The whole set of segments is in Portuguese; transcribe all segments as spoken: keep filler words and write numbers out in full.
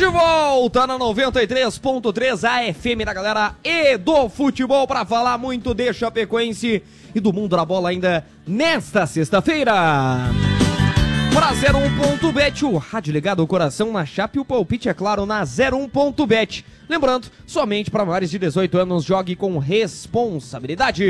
de volta na noventa e três ponto três, a F M da galera e do futebol, para falar muito de Chapecoense e do mundo da bola ainda nesta sexta-feira. Para zero um ponto bet, o rádio ligado ao coração na Chape, o palpite é claro na zero um ponto bet. Lembrando, somente para maiores de dezoito anos, jogue com responsabilidade.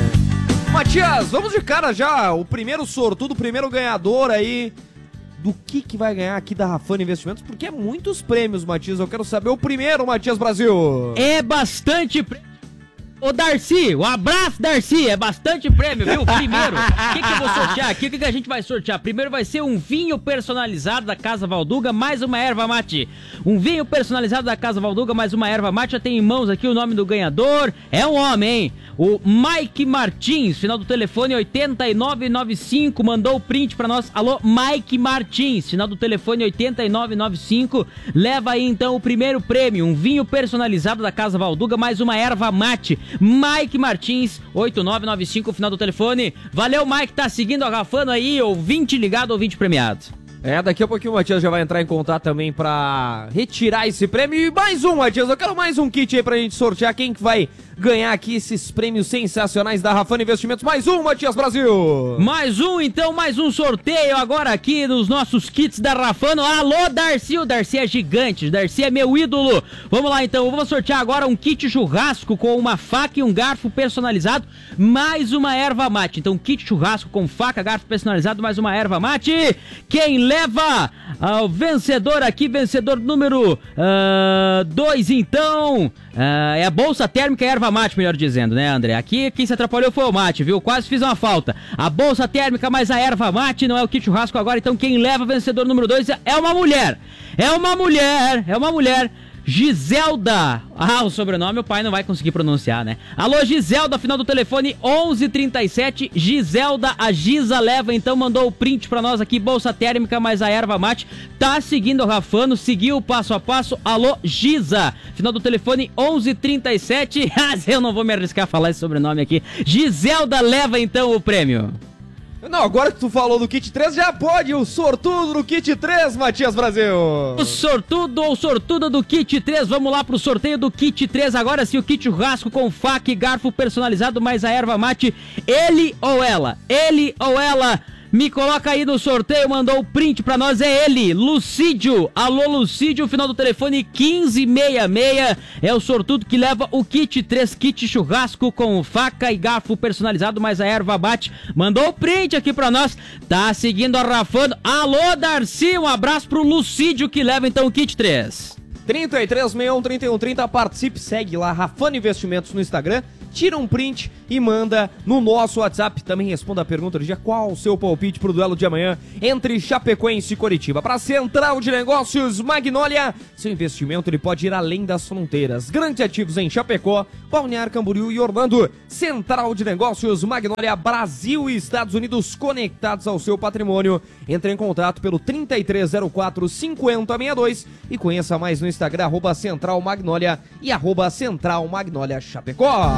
Matias, vamos de cara já, o primeiro sortudo, o primeiro ganhador aí, do que que vai ganhar aqui da Rafano Investimentos, porque é muitos prêmios, Matias, eu quero saber o primeiro, Matias Brasil. É bastante prêmio. Ô Darcy, um abraço, Darcy, é bastante prêmio, viu? Primeiro, o que que eu vou sortear aqui? O que que a gente vai sortear? Primeiro vai ser um vinho personalizado da Casa Valduga, mais uma erva mate. Um vinho personalizado da Casa Valduga, mais uma erva mate. Já tem em mãos aqui o nome do ganhador. É um homem, hein? O Mike Martins, final do telefone oitenta e nove noventa e cinco, mandou o print pra nós. Alô, Mike Martins, final do telefone oitenta e nove noventa e cinco. Leva aí então o primeiro prêmio, um vinho personalizado da Casa Valduga, mais uma erva mate. Mike Martins, oito nove nove cinco, final do telefone. Valeu, Mike, tá seguindo a Rafano aí, ouvinte ligado, ouvinte premiado. É, daqui a pouquinho o Matias já vai entrar em contato também pra retirar esse prêmio. E mais um, Matias, eu quero mais um kit aí pra gente sortear. Quem que vai ganhar aqui esses prêmios sensacionais da Rafano Investimentos? Mais um, Matias Brasil! Mais um, então, mais um sorteio agora aqui nos nossos kits da Rafano. Alô, Darcy, o Darcy é gigante, o Darcy é meu ídolo. Vamos lá, então, eu vou sortear agora um kit churrasco com uma faca e um garfo personalizado, mais uma erva mate. Então, kit churrasco com faca, garfo personalizado, mais uma erva mate. Quem leva ao vencedor aqui, vencedor número dois, uh, então, uh, é a bolsa térmica e erva mate, melhor dizendo, né, André? Aqui quem se atrapalhou foi o mate, viu? Quase fiz uma falta. A bolsa térmica mais a erva mate, não é o kit churrasco agora, então quem leva vencedor número dois é uma mulher. É uma mulher, é uma mulher. Giselda. Ah, o sobrenome o pai não vai conseguir pronunciar, né? Alô, Giselda, final do telefone onze trinta e sete. Giselda, a Giza leva, então, mandou o print pra nós aqui, bolsa térmica mais a erva mate. Tá seguindo o Rafano, seguiu o passo a passo. Alô, Giza, final do telefone onze trinta e sete. Eu não vou me arriscar a falar esse sobrenome aqui. Giselda leva, então, o prêmio. Não, agora que tu falou do kit três, já pode o sortudo do kit três, Matias Brasil. O sortudo ou sortuda do kit três, vamos lá pro sorteio do kit três. Agora sim, o kit churrasco com faca e garfo personalizado, mais a erva mate. Ele ou ela? Ele ou ela? Me coloca aí no sorteio, mandou o print pra nós, é ele, Lucídio. Alô, Lucídio, final do telefone quinze sessenta e seis. É o sortudo que leva o kit três, kit churrasco com faca e garfo personalizado, mais a erva mate. Mandou o print aqui pra nós, tá seguindo a Rafano. Alô, Darcy, um abraço pro Lucídio que leva então o kit três. trinta e três, sessenta e um, trinta e um, trinta, participe, segue lá, Rafano Investimentos no Instagram, tira um print e manda no nosso WhatsApp. Também responda a pergunta do dia, qual o seu palpite pro duelo de amanhã entre Chapecoense e Coritiba. Para Central de Negócios Magnólia, seu investimento ele pode ir além das fronteiras. Grandes ativos em Chapecó, Balneário Camboriú e Orlando. Central de Negócios Magnólia, Brasil e Estados Unidos conectados ao seu patrimônio. Entre em contato pelo trinta e três zero quatro, cinquenta sessenta e dois e conheça mais no Instagram, arroba Central Magnólia e arroba Central Magnólia Chapecó.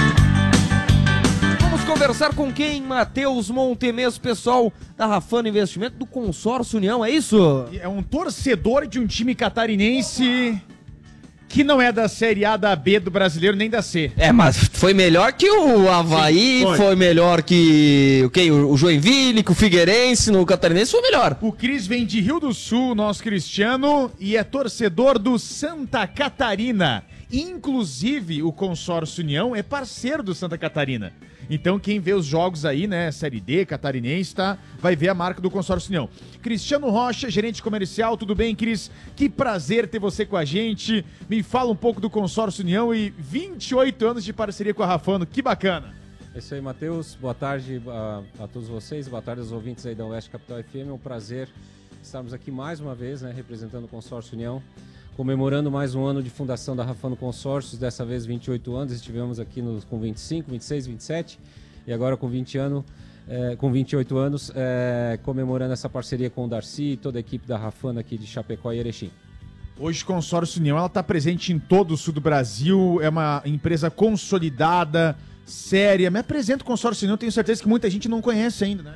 Vamos conversar com quem? Matheus Montemez, pessoal da Rafano Investimento do Consórcio União, é isso? É um torcedor de um time catarinense que não é da Série A, da B do brasileiro, nem da C. É, mas foi melhor que o Avaí, Sim, foi. foi melhor que okay, o Joinville, que o Figueirense, no catarinense foi melhor. O Cris vem de Rio do Sul, nosso Cristiano, e é torcedor do Santa Catarina. Inclusive, o Consórcio União é parceiro do Santa Catarina. Então, quem vê os jogos aí, né, Série D, catarinense, tá, vai ver a marca do Consórcio União. Cristiano Rocha, gerente comercial, tudo bem, Cris? Que prazer ter você com a gente. Me fala um pouco do Consórcio União e vinte e oito anos de parceria com a Rafano, que bacana. É isso aí, Matheus. Boa tarde a, a todos vocês, boa tarde aos ouvintes aí da Oeste Capital F M. É um prazer estarmos aqui mais uma vez, né, representando o Consórcio União, comemorando mais um ano de fundação da Rafano Consórcios, dessa vez vinte e oito anos, estivemos aqui no, com vinte e cinco, vinte e seis, vinte e sete e agora com vinte anos, é, com vinte e oito anos, é, comemorando essa parceria com o Darcy e toda a equipe da Rafano aqui de Chapecó e Erechim. Hoje o Consórcio União ela está presente em todo o sul do Brasil, é uma empresa consolidada, séria. Me apresenta o Consórcio União, tenho certeza que muita gente não conhece ainda, né?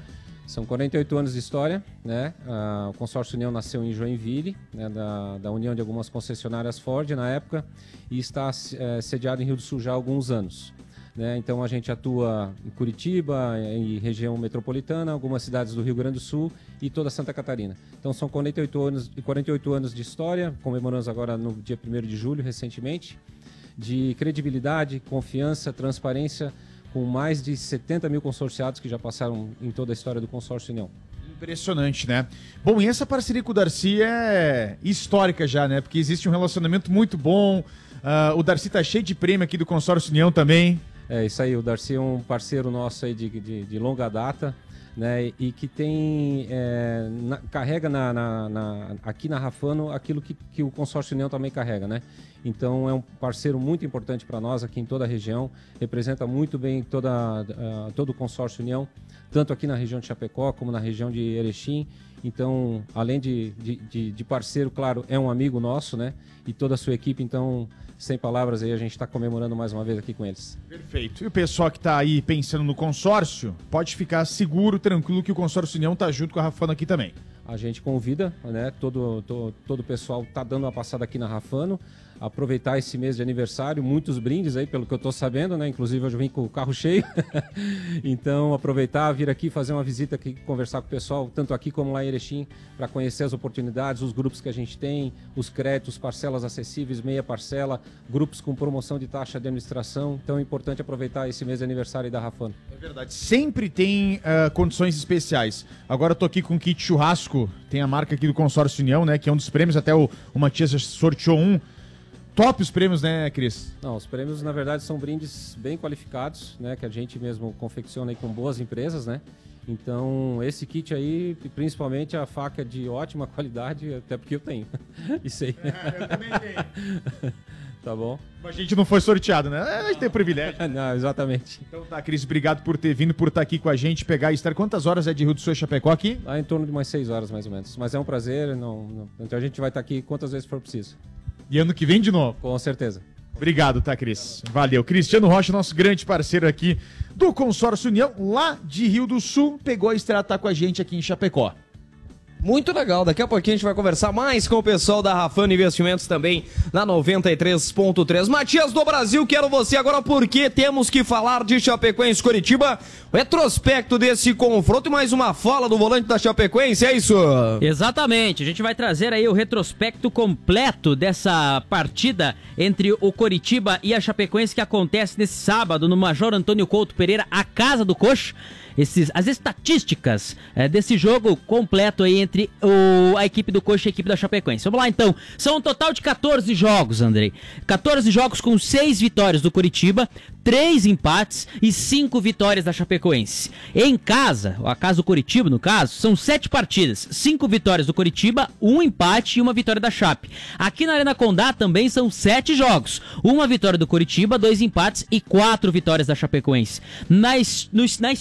São quarenta e oito anos de história, né? Ah, o Consórcio União nasceu em Joinville, né? da, da união de algumas concessionárias Ford na época, e está é, sediado em Rio do Sul já há alguns anos. Né? Então a gente atua em Curitiba, em região metropolitana, algumas cidades do Rio Grande do Sul e toda Santa Catarina. Então são quarenta e oito anos, quarenta e oito anos de história, comemoramos agora no dia primeiro de julho, recentemente, de credibilidade, confiança, transparência, com mais de setenta mil consorciados que já passaram em toda a história do Consórcio União. Impressionante, né? Bom, e essa parceria com o Darcy é histórica já, né? Porque existe um relacionamento muito bom, uh, o Darcy tá cheio de prêmio aqui do Consórcio União também. É isso aí, o Darcy é um parceiro nosso aí de, de, de longa data, né? E que tem, é, na, carrega na, na, na, aqui na Rafano aquilo que, que o Consórcio União também carrega, né? Então é um parceiro muito importante para nós aqui em toda a região, representa muito bem toda, uh, todo o Consórcio União, tanto aqui na região de Chapecó como na região de Erechim. Então, além de, de, de, de parceiro, claro, é um amigo nosso, né? E toda a sua equipe, então, sem palavras, aí a gente está comemorando mais uma vez aqui com eles. Perfeito. E o pessoal que está aí pensando no consórcio, pode ficar seguro, tranquilo, que o Consórcio União está junto com a Rafano aqui também. A gente convida, né? Todo, todo, todo o pessoal está dando uma passada aqui na Rafano, aproveitar esse mês de aniversário, muitos brindes aí, pelo que eu estou sabendo, né? Inclusive eu já vim com o carro cheio. Então, aproveitar, vir aqui, fazer uma visita aqui, conversar com o pessoal, tanto aqui como lá em Erechim, para conhecer as oportunidades, os grupos que a gente tem, os créditos, parcelas acessíveis, meia parcela, grupos com promoção de taxa de administração. Então é importante aproveitar esse mês de aniversário aí da Rafano. É verdade. Sempre tem uh, condições especiais. Agora eu tô aqui com o kit churrasco, tem a marca aqui do Consórcio União, né? Que é um dos prêmios, até o, o Matias já sorteou um. Top os prêmios, né, Cris? Não, os prêmios, na verdade, são brindes bem qualificados, né? Que a gente mesmo confecciona aí com boas empresas, né? Então, esse kit aí, principalmente a faca de ótima qualidade, até porque eu tenho. Isso aí. É, eu também tenho. Tá bom? A gente não foi sorteado, né? A gente tem privilégio. Não, exatamente. Então tá, Cris, obrigado por ter vindo, por estar aqui com a gente, pegar e estar. Quantas horas é de Rio do Sul e Chapecó aqui? Lá em torno de umas seis horas, mais ou menos. Mas é um prazer, não, não... então a gente vai estar aqui quantas vezes for preciso. E ano que vem de novo. Com certeza. Obrigado, tá, Cris? Valeu. Cristiano Rocha, nosso grande parceiro aqui do Consórcio União, lá de Rio do Sul, pegou a estrada, tá com a gente aqui em Chapecó. Muito legal, daqui a pouquinho a gente vai conversar mais com o pessoal da Rafano Investimentos também na noventa e três ponto três. Matias do Brasil, quero você agora porque temos que falar de Chapecoense Curitiba, o retrospecto desse confronto e mais uma fala do volante da Chapecoense, é isso? Exatamente, a gente vai trazer aí o retrospecto completo dessa partida entre o Curitiba e a Chapecoense que acontece nesse sábado no Major Antônio Couto Pereira, a casa do Coxa. Esses, as estatísticas é, desse jogo completo aí entre o, a equipe do Coxa e a equipe da Chapecoense. Vamos lá então, são um total de catorze jogos, Andrei. catorze jogos com seis vitórias do Curitiba, três empates e cinco vitórias da Chapecoense. Em casa, a casa do Curitiba no caso, são sete partidas, cinco vitórias do Curitiba, um empate e uma vitória da Chape. Aqui na Arena Condá também são sete jogos, uma vitória do Curitiba, dois empates e quatro vitórias da Chapecoense. Na, no, na